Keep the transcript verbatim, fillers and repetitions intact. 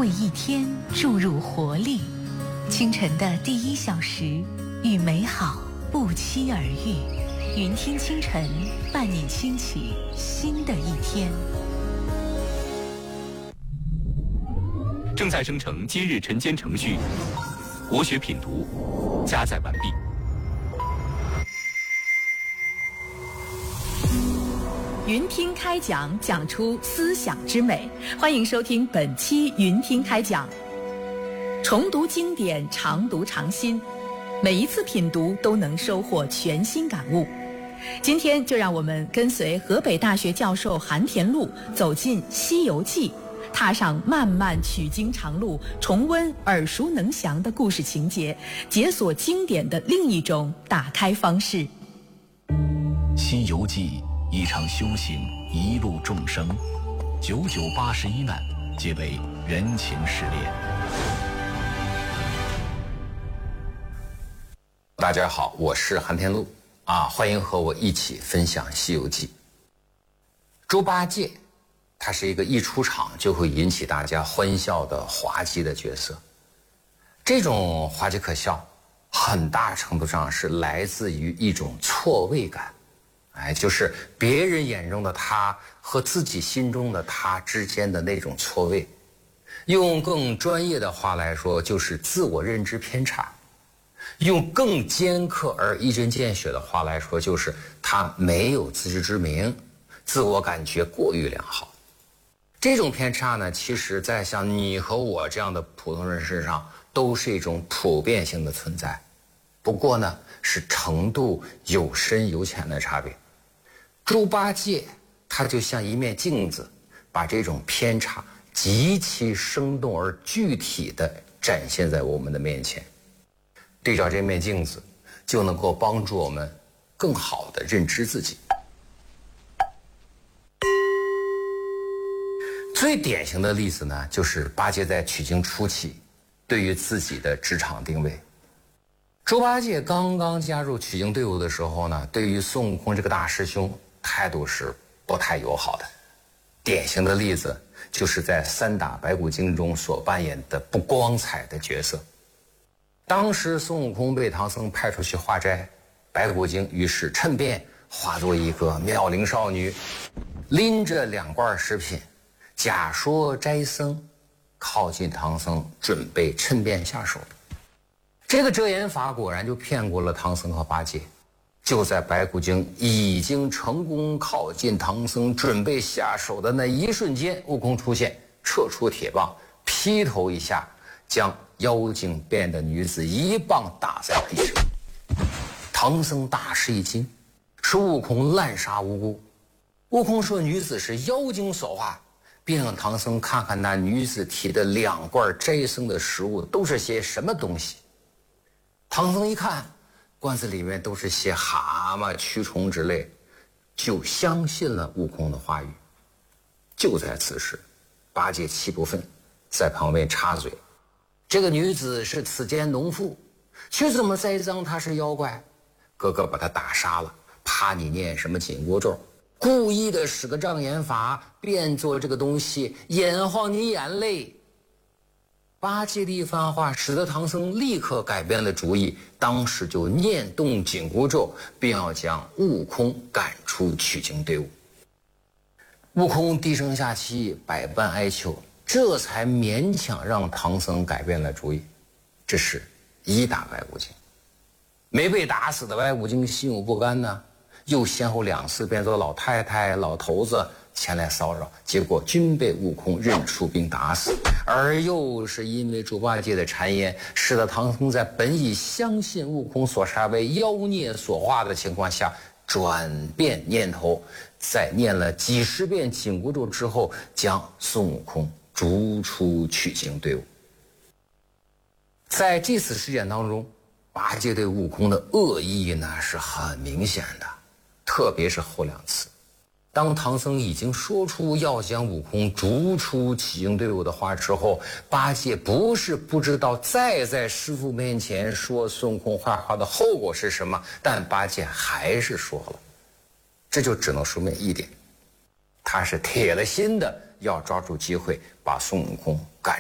为一天注入活力。清晨的第一小时，与美好不期而遇。云听清晨，伴你轻启新的一天。 正在生成今日晨间程序，国学品读加载完毕。 云听开讲，讲出思想之美。欢迎收听本期云听开讲。重读经典，常读常新，每一次品读都能收获全新感悟。今天就让我们跟随河北大学教授韩田禄走进《西游记》，踏上漫漫取经长路，重温耳熟能详的故事情节，解锁经典的另一种打开方式。 《西游记》一场修行，一路众生，九九八十一难，皆为人情试炼。 大家好，我是韩田禄啊，欢迎和我一起分享《西游记》。猪八戒，他是一个一出场就会引起大家欢笑的滑稽的角色。这种滑稽可笑，很大程度上是来自于一种错位感。哎，就是别人眼中的他和自己心中的他之间的那种错位。用更专业的话来说，就是自我认知偏差。用更尖刻而一针见血的话来说，就是他没有自知之明，自我感觉过于良好。这种偏差呢，其实在像你和我这样的普通人身上都是一种普遍性的存在，不过呢，是程度有深有浅的差别。猪八戒他就像一面镜子，把这种偏差极其生动而具体地展现在我们的面前。对照这面镜子，就能够帮助我们更好地认知自己。最典型的例子呢，就是八戒在取经初期对于自己的职场定位。猪八戒刚刚加入取经队伍的时候呢，对于孙悟空这个大师兄态度是不太友好的。典型的例子就是在三打白骨精中所扮演的不光彩的角色。当时孙悟空被唐僧派出去化斋，白骨精于是趁便化作一个妙龄少女，拎着两罐食品，假说斋僧，靠近唐僧，准备趁便下手。这个遮掩法果然就骗过了唐僧和八戒。就在白骨精已经成功靠近唐僧，准备下手的那一瞬间，悟空出现，撤出铁棒，劈头一下将妖精变的女子一棒打在地上。唐僧大吃一惊，说悟空滥杀无辜。悟空说女子是妖精所化，并让唐僧看看那女子提的两罐斋僧的食物都是些什么东西。唐僧一看，罐子里面都是些蛤蟆、蛆虫之类，就相信了悟空的话语。就在此时，八戒气不愤，在旁边插嘴，这个女子是此间农妇，却怎么栽赃她是妖怪？哥哥把她打杀了，怕你念什么紧箍咒，故意的使个障眼法，变作这个东西掩晃你眼泪。八戒的一番话使得唐僧立刻改变了主意，当时就念动紧箍咒，并要将悟空赶出取经队伍。悟空低声下气，百般哀求，这才勉强让唐僧改变了主意。这是一打白骨精。没被打死的白骨精心有不甘呢，又先后两次变作老太太、老头子前来骚扰，结果均被悟空认出并打死。而又是因为猪八戒的谗言，使得唐僧在本已相信悟空所杀为妖孽所化的情况下，转变念头，在念了几十遍紧箍咒之后，将孙悟空逐出取经队伍。在这次事件当中，八戒对悟空的恶意呢是很明显的，特别是后两次。当唐僧已经说出要将悟空逐出取经队伍的话之后，八戒不是不知道再在师父面前说孙悟空坏话的后果是什么，但八戒还是说了。这就只能说明一点，他是铁了心的要抓住机会把孙悟空赶